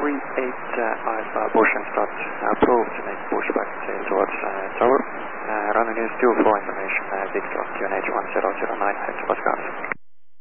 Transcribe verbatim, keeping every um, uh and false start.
three eight uh, Alpha Boschen start approved to make pushback tail towards uh, tower. Uh, running is two four information.